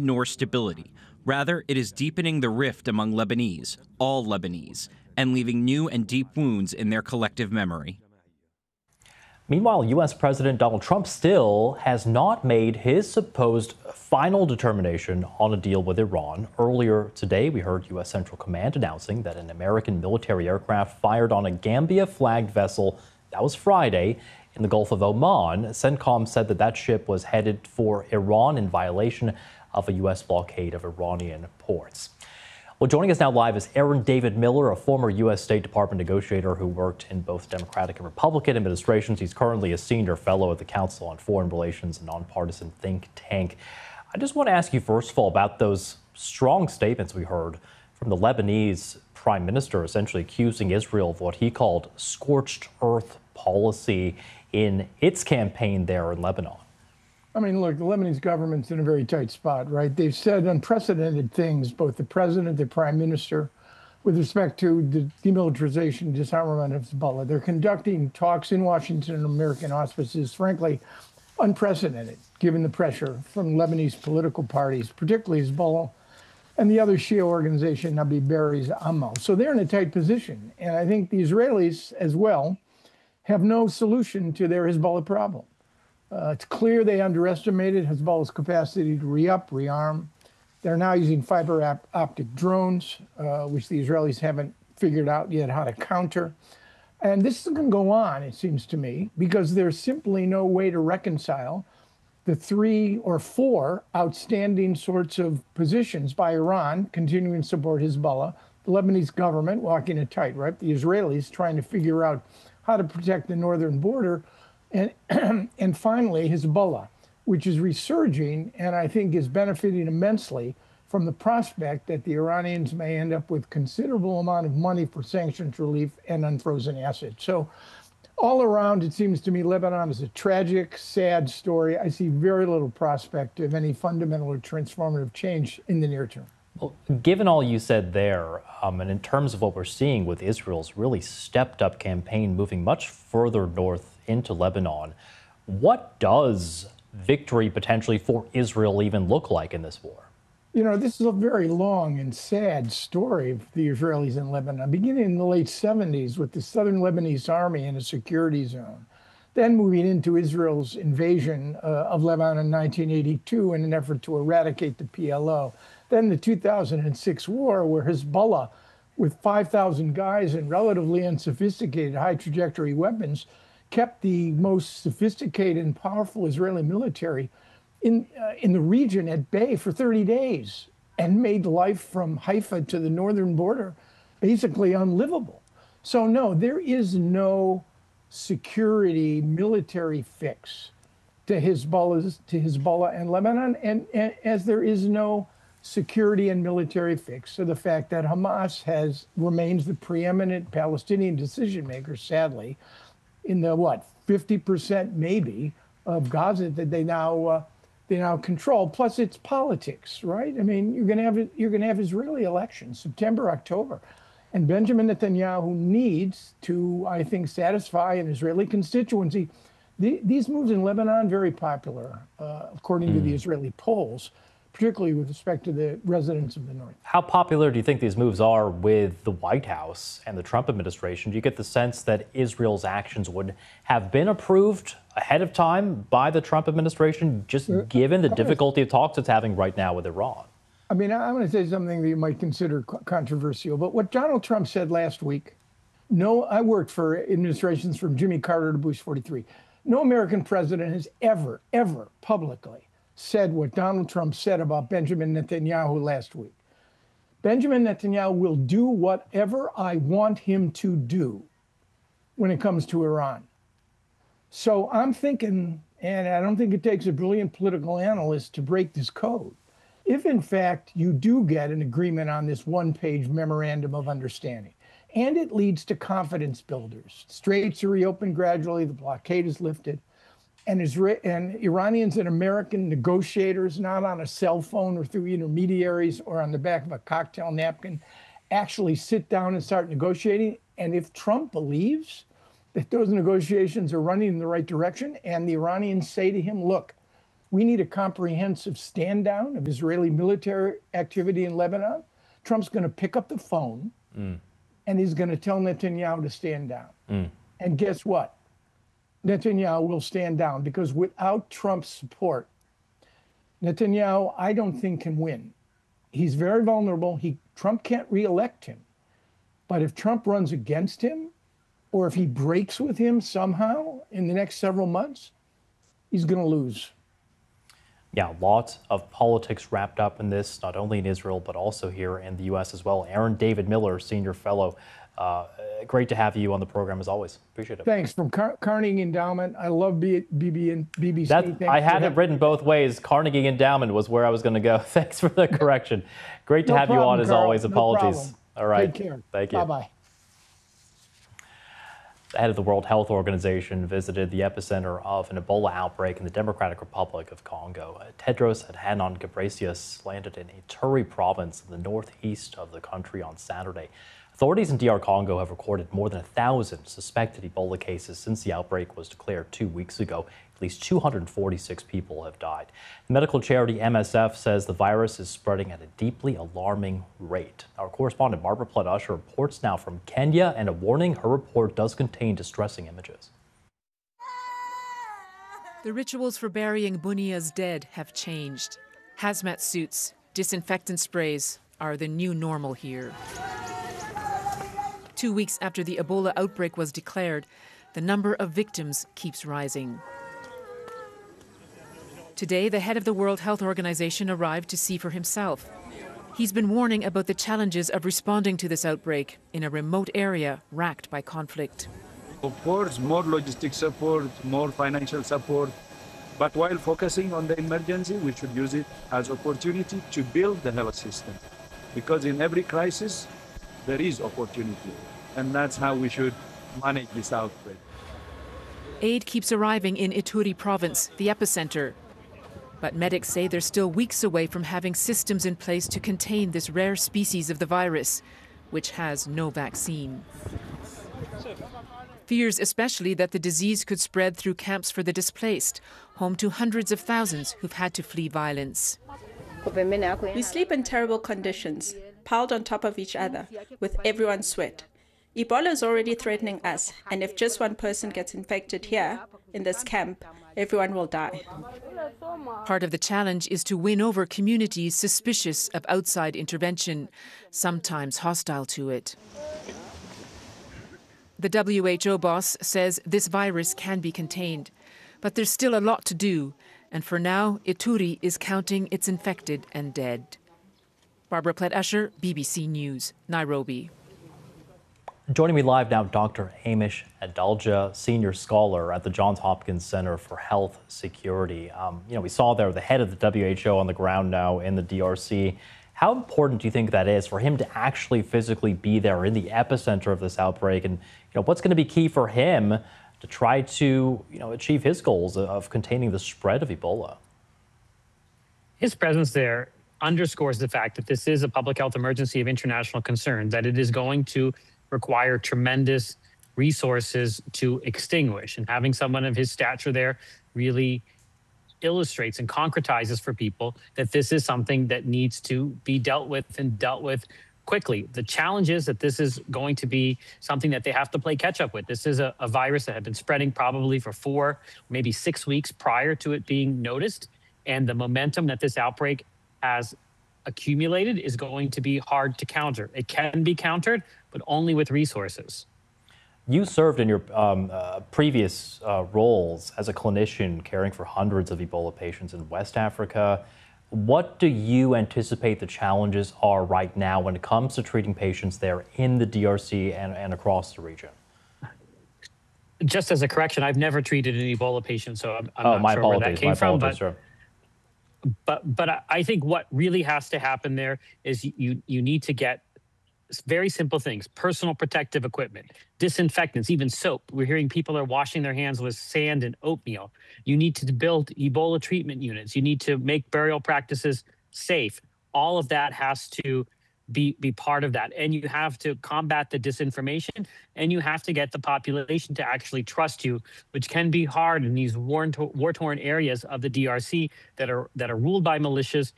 nor stability. Rather, it is deepening the rift among Lebanese, all Lebanese, and leaving new and deep wounds in their collective memory. Meanwhile, U.S. President Donald Trump still has not made his supposed final determination on a deal with Iran. Earlier today, we heard U.S. Central Command announcing that an American military aircraft fired on a Gambia-flagged vessel, that was Friday, in the Gulf of Oman. CENTCOM said that that ship was headed for Iran in violation of a U.S. blockade of Iranian ports. Well, joining us now live is Aaron David Miller, a former U.S. State Department negotiator who worked in both Democratic and Republican administrations. He's currently a senior fellow at the Council on Foreign Relations, a nonpartisan think tank. I just want to ask you, first of all, about those strong statements we heard from the Lebanese prime minister, essentially accusing Israel of what he called scorched earth policy in its campaign there in Lebanon. I mean, look, the Lebanese government's in a very tight spot, right? They've said unprecedented things, both the president, the prime minister, with respect to the demilitarization and disarmament of Hezbollah. They're conducting talks in Washington and American auspices, frankly, unprecedented, given the pressure from Lebanese political parties, particularly Hezbollah and the other Shia organization, Nabi Berri's Amal. So they're in a tight position. And I think the Israelis, as well, have no solution to their Hezbollah problem. It's clear they underestimated Hezbollah's capacity to re-up, rearm. They're now using fiber optic drones, which the Israelis haven't figured out yet how to counter. And this is going to go on, it seems to me, because there's simply no way to reconcile the 3 or 4 outstanding sorts of positions by Iran, continuing to support Hezbollah, the Lebanese government walking it tight, right? The Israelis trying to figure out how to protect the northern border, and finally, Hezbollah, which is resurging and I think is benefiting immensely from the prospect that the Iranians may end up with considerable amount of money for sanctions relief and unfrozen assets. So all around, it seems to me, Lebanon is a tragic, sad story. I see very little prospect of any fundamental or transformative change in the near term. Well, given all you said there, and in terms of what we're seeing with Israel's really stepped up campaign moving much further north into Lebanon, what does victory potentially for Israel even look like in this war? You know, this is a very long and sad story of the Israelis in Lebanon, beginning in the late 70s with the southern Lebanese army in a security zone, then moving into Israel's invasion of Lebanon in 1982 in an effort to eradicate the PLO. Then the 2006 war, where Hezbollah, with 5,000 guys and relatively unsophisticated high trajectory weapons, kept the most sophisticated and powerful Israeli military in the region at bay for 30 days and made life from Haifa to the northern border basically unlivable. So no, there is no security military fix to Hezbollah and Lebanon, and as there is no security and military fix to the fact that Hamas remains the preeminent Palestinian decision maker, sadly, in the 50% maybe of Gaza that they now control. Plus, it's politics, right? I mean, you're going to have Israeli elections September, October, and Benjamin Netanyahu needs to, I think, satisfy an Israeli constituency. These moves in Lebanon very popular, according to the Israeli polls, particularly with respect to the residents of the north. How popular do you think these moves are with the White House and the Trump administration? Do you get the sense that Israel's actions would have been approved ahead of time by the Trump administration, just given the difficulty of talks it's having right now with Iran? I mean, I'm going to say something that you might consider controversial, but what Donald Trump said last week, I worked for administrations from Jimmy Carter to Bush 43. No American president has ever publicly said what Donald Trump said about Benjamin Netanyahu last week. Benjamin Netanyahu will do whatever I want him to do when it comes to Iran. So I'm thinking, and I don't think it takes a brilliant political analyst to break this code. If in fact you do get an agreement on this one-page memorandum of understanding, and it leads to confidence builders, straits are reopened gradually, the blockade is lifted, and Iranians and American negotiators, not on a cell phone or through intermediaries or on the back of a cocktail napkin, actually sit down and start negotiating. And if Trump believes that those negotiations are running in the right direction, and the Iranians say to him, look, We need a comprehensive stand down of Israeli military activity in Lebanon. Trump's going to pick up the phone and he's going to tell Netanyahu to stand down. And guess what? Netanyahu will stand down because without Trump's support, Netanyahu, I don't think, can win. He's very vulnerable. Trump can't reelect him. But if Trump runs against him, or if he breaks with him somehow in the next several months, he's going to lose. Yeah, lots of politics wrapped up in this, not only in Israel, but also here in the U.S. as well. Aaron David Miller, Senior Fellow, great to have you on the program as always. Appreciate it. Thanks. From Carnegie Endowment. I love BBC. I had it written both ways. Carnegie Endowment was where I was going to go. Thanks for the correction. Great to have you on as always. Apologies. All right. Take care. Thank you. Bye-bye. The head of the World Health Organization visited the epicenter of an Ebola outbreak in the Democratic Republic of Congo. Tedros Adhanom Ghebreyesus landed in Ituri province in the northeast of the country on Saturday. Authorities in DR Congo have recorded more than 1,000 suspected Ebola cases since the outbreak was declared 2 weeks ago. At least 246 people have died. The medical charity MSF says the virus is spreading at a deeply alarming rate. Our correspondent Barbara Plett-Usher reports now from Kenya, and a warning: her report does contain distressing images. The rituals for burying Bunia's dead have changed. Hazmat suits, disinfectant sprays are the new normal here. 2 weeks after the Ebola outbreak was declared, the number of victims keeps rising. Today, the head of the World Health Organization arrived to see for himself. He's been warning about the challenges of responding to this outbreak in a remote area racked by conflict. Of course, more logistic support, more financial support, but while focusing on the emergency, we should use it as opportunity to build the health system. Because in every crisis, there is opportunity, and that's how we should manage this outbreak. Aid keeps arriving in Ituri province, the epicenter. But medics say they're still weeks away from having systems in place to contain this rare species of the virus, which has no vaccine. Fears especially that the disease could spread through camps for the displaced, home to hundreds of thousands who've had to flee violence. We sleep in terrible conditions, piled on top of each other, with everyone's sweat. Ebola is already threatening us, and if just one person gets infected here, in this camp, everyone will die. Part of the challenge is to win over communities suspicious of outside intervention, sometimes hostile to it. The WHO boss says this virus can be contained, but there's still a lot to do, and for now, Ituri is counting its infected and dead. Barbara Plett-Usher, BBC News, Nairobi. Joining me live now, Dr. Hamish Adalja, senior scholar at the Johns Hopkins Center for Health Security. We saw there the head of the WHO on the ground now in the DRC. How important do you think that is for him to actually physically be there in the epicenter of this outbreak? And what's going to be key for him to try to achieve his goals of containing the spread of Ebola? His presence there underscores the fact that this is a public health emergency of international concern, that it is going to require tremendous resources to extinguish. And having someone of his stature there really illustrates and concretizes for people that this is something that needs to be dealt with and dealt with quickly. The challenge is that this is going to be something that they have to play catch up with. This is a virus that had been spreading probably for 4, maybe 6 weeks prior to it being noticed. And the momentum that this outbreak has accumulated is going to be hard to counter. It can be countered, but only with resources. You served in your previous roles as a clinician caring for hundreds of Ebola patients in West Africa. What do you anticipate the challenges are right now when it comes to treating patients there in the DRC and across the region? Just as a correction, I've never treated an Ebola patient, so I'm not sure where that came from. But I think what really has to happen there is you need to get very simple things: personal protective equipment, disinfectants, even soap. We're hearing people are washing their hands with sand and oatmeal. You need to build Ebola treatment units. You need to make burial practices safe. All of that has to be part of that. And you have to combat the disinformation, and you have to get the population to actually trust you, which can be hard in these war-torn areas of the DRC that are ruled by militias